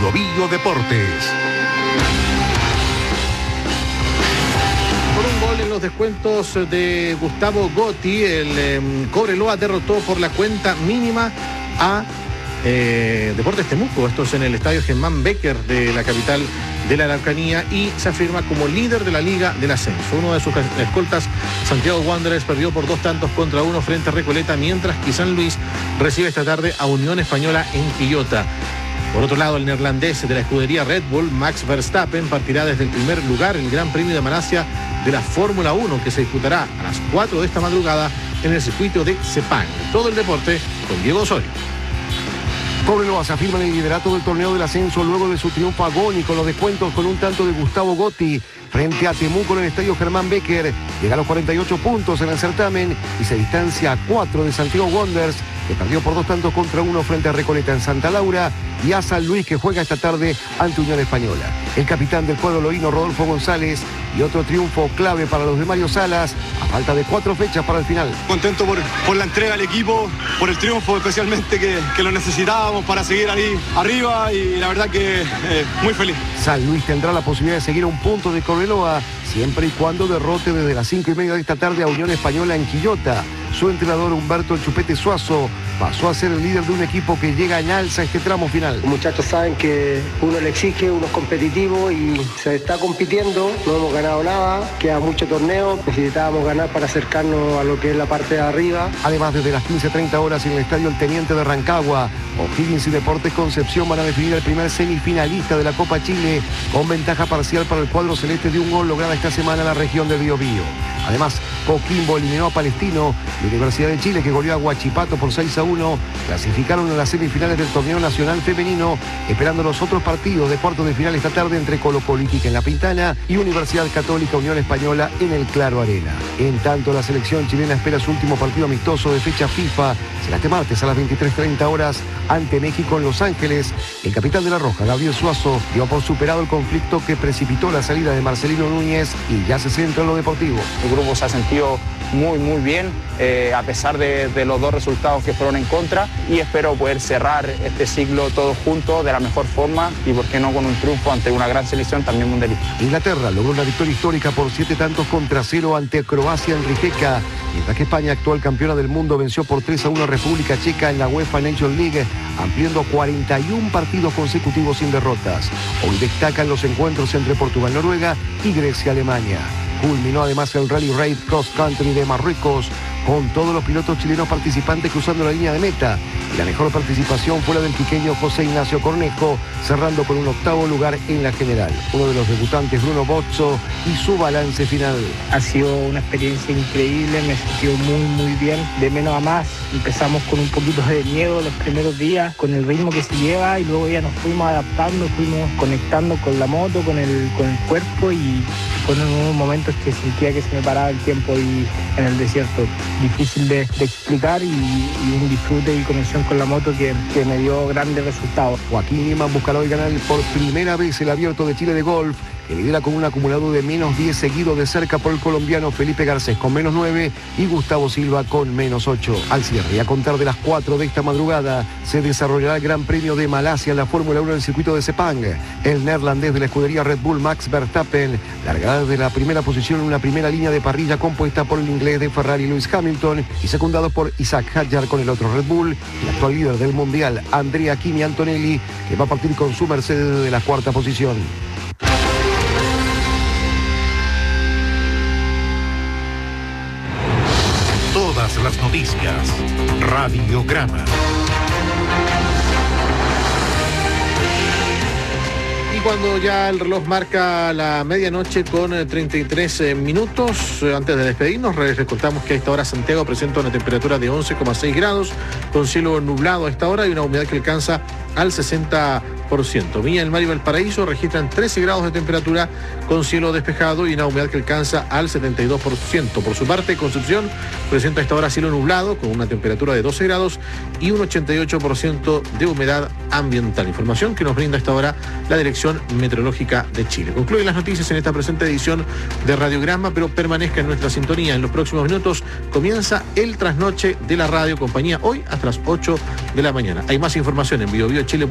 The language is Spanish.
Bio Deportes. Por un gol en los descuentos de Gustavo Gotti, el Cobreloa derrotó por la cuenta mínima a Deportes Temuco. Esto es en el estadio Germán Becker de la capital de la Araucanía y se afirma como líder de la Liga del Ascenso. Uno de sus escoltas, Santiago Wanderers, perdió por 2-1 frente a Recoleta, mientras que San Luis recibe esta tarde a Unión Española en Quillota. Por otro lado, el neerlandés de la escudería Red Bull, Max Verstappen, partirá desde el primer lugar el Gran Premio de Malasia de la Fórmula 1, que se disputará a las 4 de esta madrugada en el circuito de Sepang. Todo el deporte con Diego Osorio. Cobreloa se afirma en el liderato del torneo del ascenso luego de su triunfo agónico, los descuentos con un tanto de Gustavo Gotti frente a Temuco en el estadio Germán Becker. Llega a los 48 puntos en el certamen y se distancia a 4 de Santiago Wanderers, que perdió por 2-1 frente a Recoleta en Santa Laura, y a San Luis, que juega esta tarde ante Unión Española. El capitán del cuadro loíno, Rodolfo González, y otro triunfo clave para los de Mario Salas, a falta de 4 fechas para el final. Contento por la entrega al equipo, por el triunfo especialmente que lo necesitábamos para seguir ahí arriba, y la verdad que muy feliz. San Luis tendrá la posibilidad de seguir a un punto de Cobreloa, siempre y cuando derrote desde las 5:30 de esta tarde a Unión Española en Quillota. Su entrenador, Humberto El Chupete Suazo, pasó a ser el líder de un equipo que llega en alza a este tramo final. Los muchachos saben que uno le exige, uno es competitivo y se está compitiendo. No hemos ganado nada, queda mucho torneo, necesitábamos ganar para acercarnos a lo que es la parte de arriba. Además, desde las 15:30 horas en el estadio El Teniente de Rancagua, O'Higgins y Deportes Concepción van a definir el primer semifinalista de la Copa Chile, con ventaja parcial para el cuadro celeste de un gol lograda esta semana en la región del Biobío. Además, Coquimbo eliminó a Palestino, la Universidad de Chile, que goleó a Huachipato por 6-1, clasificaron a las semifinales del torneo nacional femenino, esperando los otros partidos de cuartos de final esta tarde entre Colo-Colo en La Pintana y Universidad Católica Unión Española en el Claro Arena. En tanto, la selección chilena espera su último partido amistoso de fecha FIFA, será este martes a las 23:30 horas ante México en Los Ángeles. El capitán de la Roja, Gabriel Suazo, dio por superado el conflicto que precipitó la salida de Marcelino Núñez y ya se centra en lo deportivo. El grupo se ha sentido muy bien, a pesar de los 2 resultados que fueron en contra, y espero poder cerrar este ciclo todos juntos de la mejor forma y por qué no con un triunfo ante una gran selección también mundialista. Inglaterra logró una victoria histórica por 7-0 ante Croacia en Rijeka, mientras que España, actual campeona del mundo, venció por 3-1 a República Checa en la UEFA Nations League, ampliando 41 partidos consecutivos sin derrotas. Hoy destacan los encuentros entre Portugal-Noruega y Grecia-Alemania. Culminó además el Rally Raid Cross Country de Marruecos, con todos los pilotos chilenos participantes cruzando la línea de meta. Y la mejor participación fue la del quiqueño José Ignacio Cornejo, cerrando con un 8º lugar en la general. Uno de los debutantes, Bruno Bozzo, y su balance final. Ha sido una experiencia increíble, me he sentido muy bien, de menos a más. Empezamos con un poquito de miedo los primeros días, con el ritmo que se lleva, y luego ya nos fuimos adaptando, fuimos conectando con la moto, con el cuerpo, y fueron unos momentos que sentía que se me paraba el tiempo y en el desierto. Difícil de explicar, y un disfrute y conexión con la moto que me dio grandes resultados. Joaquín Niemann buscará hoy ganar por primera vez el Abierto de Chile de golf, que lidera con un acumulado de -10, seguido de cerca por el colombiano Felipe Garcés con -9 y Gustavo Silva con -8. Al cierre, y a contar de las 4 de esta madrugada, se desarrollará el Gran Premio de Malasia en la Fórmula 1 en el circuito de Sepang. El neerlandés de la escudería Red Bull, Max Verstappen, largará desde la primera posición en una primera línea de parrilla compuesta por el inglés de Ferrari, Lewis Hamilton, y secundado por Isaac Hadjar con el otro Red Bull, y el actual líder del mundial, Andrea Kimi Antonelli, que va a partir con su Mercedes desde la 4ª posición. Todas las noticias, Radiograma. Y cuando ya el reloj marca la medianoche con 33 minutos, antes de despedirnos, les contamos que a esta hora Santiago presenta una temperatura de 11,6 grados, con cielo nublado a esta hora y una humedad que alcanza al 60%. Viña del Mar y Valparaíso registran 13 grados de temperatura con cielo despejado y una humedad que alcanza al 72%. Por su parte, Concepción presenta a esta hora cielo nublado con una temperatura de 12 grados y un 88% de humedad ambiental. Información que nos brinda a esta hora la Dirección Meteorológica de Chile. Concluyen las noticias en esta presente edición de Radiograma, pero permanezca en nuestra sintonía. En los próximos minutos comienza el trasnoche de la radio compañía, hoy hasta las 8 de la mañana. Hay más información en BioBioChile.